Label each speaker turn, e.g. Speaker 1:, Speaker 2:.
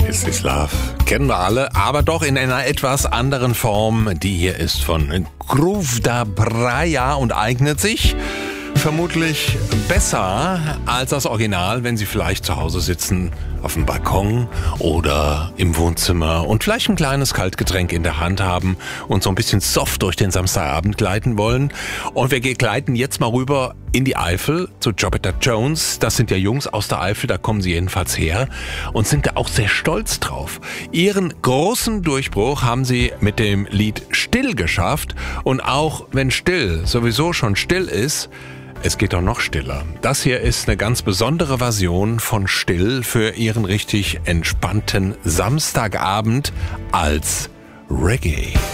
Speaker 1: Is This Love? Kennen wir alle, aber doch in einer etwas anderen Form. Die hier ist von Groove da Braja und eignet sich vermutlich besser als das Original, wenn Sie vielleicht zu Hause sitzen, auf dem Balkon oder im Wohnzimmer und vielleicht ein kleines Kaltgetränk in der Hand haben und so ein bisschen soft durch den Samstagabend gleiten wollen. Und wir gleiten jetzt mal rüber in die Eifel zu Jupiter Jones. Das sind ja Jungs aus der Eifel, da kommen sie jedenfalls her und sind da auch sehr stolz drauf. Ihren großen Durchbruch haben sie mit dem Lied Still geschafft. Und auch wenn still sowieso schon still ist, es geht doch noch stiller. Das hier ist eine ganz besondere Version von Still für Ihren richtig entspannten Samstagabend als Reggae.